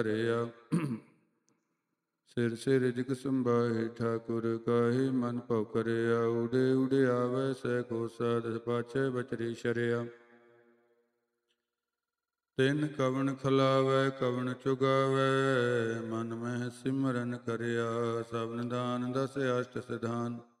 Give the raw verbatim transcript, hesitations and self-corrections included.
ਧਰਿਆ। ਸਿਰ ਸਿਰ ਜਿਗ ਸੰਭਾਹੇ ਠਾਕੁਰ ਕਾਹੇ ਮਨ ਭਉ ਕਰਿਆ। ਉਡੇ ਉਡੇ ਆਵੈ ਸਹਿ ਕੋਸਾ ਦਸ ਪਾਛੈ ਬਚਰੀ ਸ਼ਰਿਆ। ਤਿਨ ਕਵਣ ਖਲਾਵੈ ਕਵਣ ਚੁਗਾਵੈ ਮਨ ਮਹਿ ਸਿਮਰਨ ਕਰਿਆ। ਸਭ ਨਿਦਾਨ ਦਸ ਅਸ਼ਟ ਸਿਧਾਨ